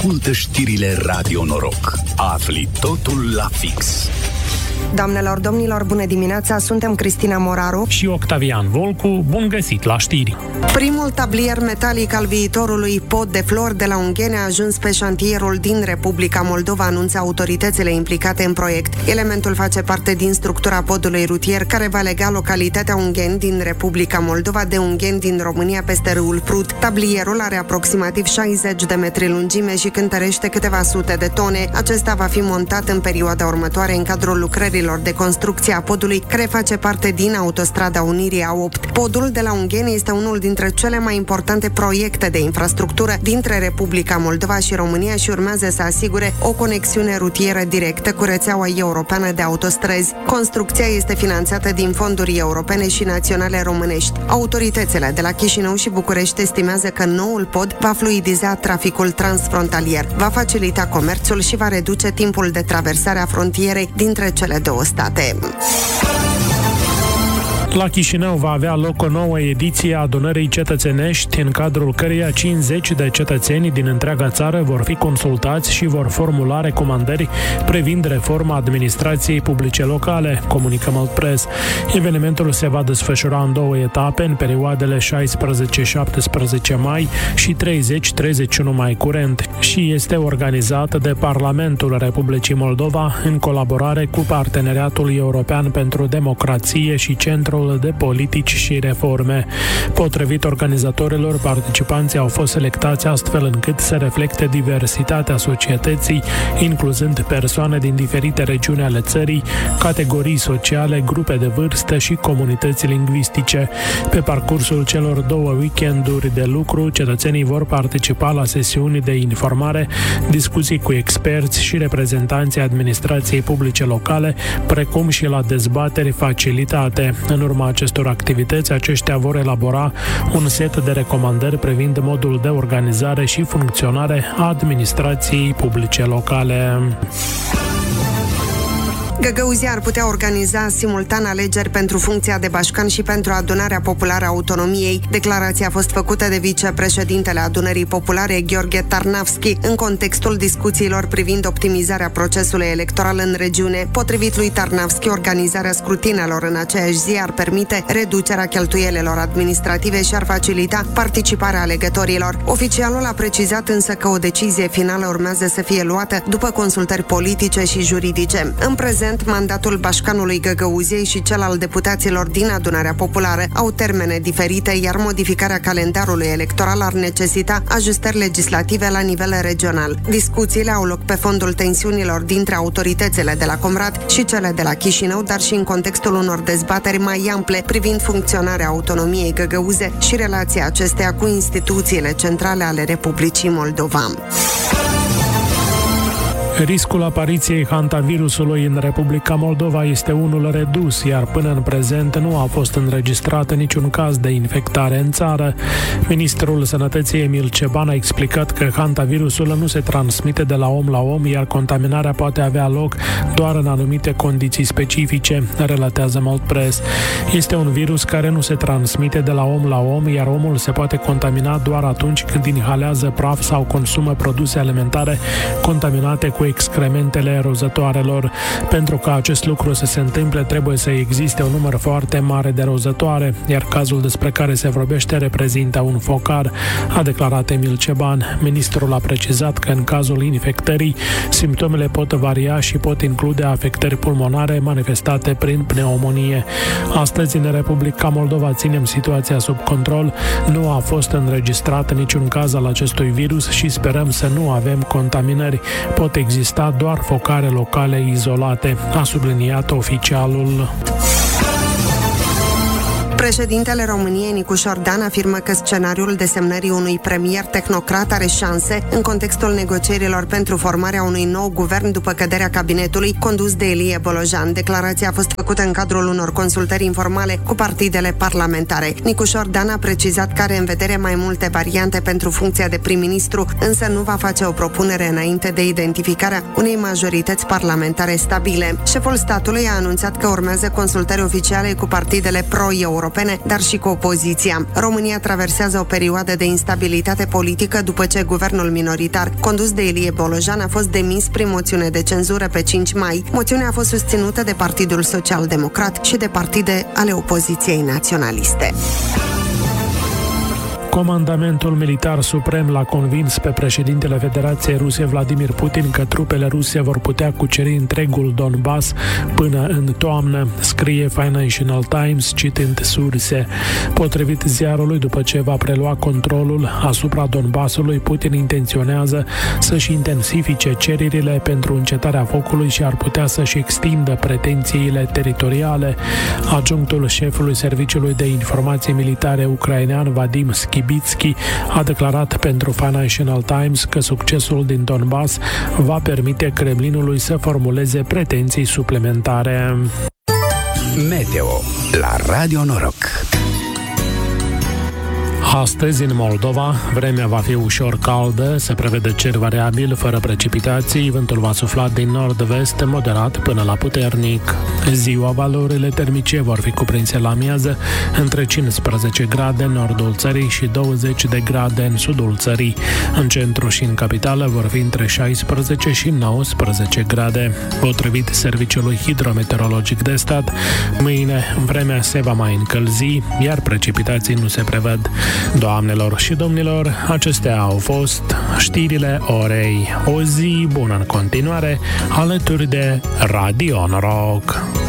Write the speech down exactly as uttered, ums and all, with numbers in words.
Ascultă știrile Radio Noroc. Afli totul la fix. Doamnelor, domnilor, bună dimineața, suntem Cristina Moraru și Octavian Volcu. Bun găsit la știri! Primul tablier metalic al viitorului pod de flori de la Ungheni a ajuns pe șantierul din Republica Moldova, anunță autoritățile implicate în proiect. Elementul face parte din structura podului rutier care va lega localitatea Ungheni din Republica Moldova de Ungheni din România peste râul Prut. Tablierul are aproximativ șaizeci de metri lungime și cântărește câteva sute de tone. Acesta va fi montat în perioada următoare în cadrul lucrărilor de construcție a podului, care face parte din Autostrada Unirii A opt. Podul de la Ungheni este unul dintre cele mai importante proiecte de infrastructură dintre Republica Moldova și România și urmează să asigure o conexiune rutieră directă cu rețeaua europeană de autostrăzi. Construcția este finanțată din fonduri europene și naționale românești. Autoritățile de la Chișinău și București estimează că noul pod va fluidiza traficul transfrontalier, va facilita comerțul și va reduce timpul de traversare a frontierei dintre cele două state. La Chișinău va avea loc o nouă ediție a adunării cetățenești, în cadrul căreia cincizeci de cetățeni din întreaga țară vor fi consultați și vor formula recomandări privind reforma administrației publice locale, comunică Maltpress. Evenimentul se va desfășura în două etape, în perioadele șaisprezece șaptesprezece mai și treizeci treizeci și unu mai curent, și este organizat de Parlamentul Republicii Moldova în colaborare cu Parteneriatul European pentru Democrație și Centrul de Politici și Reforme. Potrivit organizatorilor, participanții au fost selectați astfel încât să reflecte diversitatea societății, incluzând persoane din diferite regiuni ale țării, categorii sociale, grupe de vârstă și comunități lingvistice. Pe parcursul celor două weekenduri de lucru, cetățenii vor participa la sesiuni de informare, discuții cu experți și reprezentanții administrației publice locale, precum și la dezbateri facilitate. În urma acestor activități, aceștia vor elabora un set de recomandări privind modul de organizare și funcționare a administrației publice locale. Găgăuzia ar putea organiza simultan alegeri pentru funcția de bașcan și pentru Adunarea Populară a Autonomiei. Declarația a fost făcută de vicepreședintele Adunării Populare, Gheorghe Tarnavski, în contextul discuțiilor privind optimizarea procesului electoral în regiune. Potrivit lui Tarnavski, organizarea scrutinelor în aceeași zi ar permite reducerea cheltuielilor administrative și ar facilita participarea alegătorilor. Oficialul a precizat însă că o decizie finală urmează să fie luată după consultări politice și juridice. În prezent, mandatul bașcanului Găgăuziei și cel al deputaților din Adunarea Populară au termene diferite, iar modificarea calendarului electoral ar necesita ajustări legislative la nivel regional. Discuțiile au loc pe fondul tensiunilor dintre autoritățile de la Comrat și cele de la Chișinău, dar și în contextul unor dezbateri mai ample privind funcționarea autonomiei găgăuze și relația acesteia cu instituțiile centrale ale Republicii Moldova. Riscul apariției hantavirusului în Republica Moldova este unul redus, iar până în prezent nu a fost înregistrat niciun caz de infectare în țară. Ministrul Sănătății Emil Ceban a explicat că hantavirusul nu se transmite de la om la om, iar contaminarea poate avea loc doar în anumite condiții specifice, relatează Maltpress. Este un virus care nu se transmite de la om la om, iar omul se poate contamina doar atunci când inhalează praf sau consumă produse alimentare contaminate cu excrementele rozătoarelor. Pentru ca acest lucru să se întâmple, trebuie să existe un număr foarte mare de rozătoare, iar cazul despre care se vorbește reprezintă un focar, a declarat Emil Ceban. Ministrul a precizat că în cazul infectării, simptomele pot varia și pot include afectări pulmonare manifestate prin pneumonie. Astăzi, în Republica Moldova, ținem situația sub control. Nu a fost înregistrat niciun caz al acestui virus și sperăm să nu avem contaminări. Pot exista doar focare locale izolate, a subliniat oficialul. Președintele României, Nicușor Dan, afirmă că scenariul desemnării unui premier tehnocrat are șanse în contextul negocierilor pentru formarea unui nou guvern după căderea cabinetului condus de Ilie Bolojan. Declarația a fost făcută în cadrul unor consultări informale cu partidele parlamentare. Nicușor Dan a precizat că are în vedere mai multe variante pentru funcția de prim-ministru, însă nu va face o propunere înainte de identificarea unei majorități parlamentare stabile. Șeful statului a anunțat că urmează consultări oficiale cu partidele pro-euro Europene, dar și cu opoziția. România traversează o perioadă de instabilitate politică după ce guvernul minoritar, condus de Ilie Bolojan, a fost demis prin moțiune de cenzură pe cinci mai. Moțiunea a fost susținută de Partidul Social-Democrat și de partide ale opoziției naționaliste. Comandamentul militar suprem l-a convins pe președintele Federației Ruse Vladimir Putin că trupele ruse vor putea cuceri întregul Donbass până în toamnă, scrie Financial Times citând surse. Potrivit ziarului, după ce va prelua controlul asupra Donbassului, Putin intenționează să-și intensifice cererile pentru încetarea focului și ar putea să-și extindă pretențiile teritoriale. Adjunctul șefului Serviciului de Informații Militare ucrainean, Vadim Skibitsky, a declarat pentru Financial Times că succesul din Donbass va permite Kremlinului să formuleze pretenții suplimentare. Meteo la Radio Noroc. Astăzi, în Moldova, vremea va fi ușor caldă, se prevede cer variabil, fără precipitații, vântul va sufla din nord-vest, moderat până la puternic. Ziua, valorile termice vor fi cuprinse la amiază între cincisprezece grade în nordul țării și douăzeci de grade în sudul țării. În centru și în capitală vor fi între șaisprezece și nouăsprezece grade. Potrivit Serviciului Hidrometeorologic de Stat, mâine vremea se va mai încălzi, iar precipitații nu se prevăd. Doamnelor și domnilor, acestea au fost știrile orei. O zi bună în continuare alături de Radio Noroc.